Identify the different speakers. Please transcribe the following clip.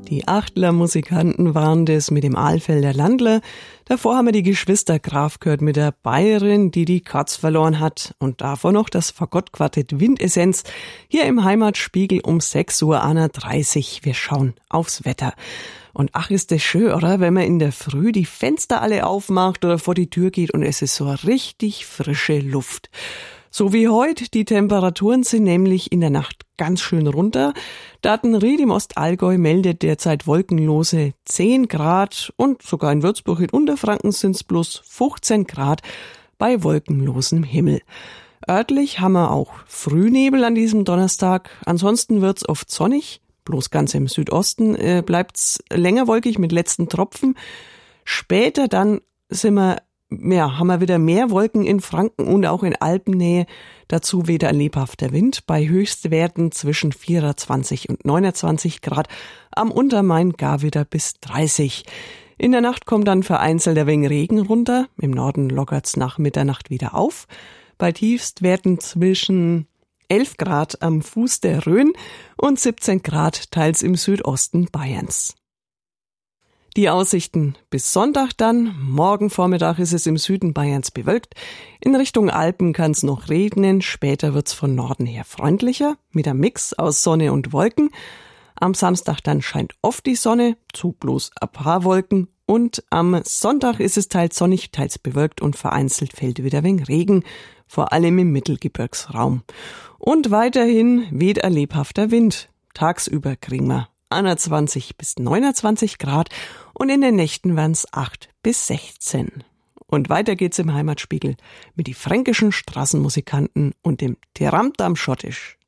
Speaker 1: Die Achtler-Musikanten waren das mit dem Alfelder Landler. Davor haben wir die Geschwister Graf gehört mit der Bayerin, die die Katz verloren hat. Und davor noch das Fagottquartett Windessenz. Hier im Heimatspiegel um 6:31 Uhr. Wir schauen aufs Wetter. Und ach, ist das schön, oder? Wenn man in der Früh die Fenster alle aufmacht oder vor die Tür geht und es ist so richtig frische Luft. So wie heute, die Temperaturen sind nämlich in der Nacht ganz schön runter. Datenried im Ostallgäu meldet derzeit wolkenlose 10 Grad und sogar in Würzburg in Unterfranken sind es bloß 15 Grad bei wolkenlosem Himmel. Örtlich haben wir auch Frühnebel an diesem Donnerstag. Ansonsten wird's oft sonnig. Bloß ganz im Südosten bleibt's länger wolkig mit letzten Tropfen. Später dann haben wir wieder mehr Wolken in Franken und auch in Alpennähe. Dazu weht ein lebhafter Wind bei Höchstwerten zwischen 24 und 29 Grad. Am Untermain gar wieder bis 30. In der Nacht kommt dann vereinzelt ein wenig Regen runter. Im Norden lockert's nach Mitternacht wieder auf. Bei Tiefstwerten zwischen 11 Grad am Fuß der Rhön und 17 Grad teils im Südosten Bayerns. Die Aussichten bis Sonntag dann. Morgen Vormittag ist es im Süden Bayerns bewölkt. In Richtung Alpen kann es noch regnen. Später wird's von Norden her freundlicher mit einem Mix aus Sonne und Wolken. Am Samstag dann scheint oft die Sonne, zu bloß ein paar Wolken. Und am Sonntag ist es teils sonnig, teils bewölkt und vereinzelt fällt wieder ein wenig Regen, vor allem im Mittelgebirgsraum. Und weiterhin weht ein lebhafter Wind. Tagsüber kriegen wir 21 bis 29 Grad und in den Nächten werden es 8 bis 16. Und weiter geht's im Heimatspiegel mit die fränkischen Straßenmusikanten und dem Tiramtam Schottisch.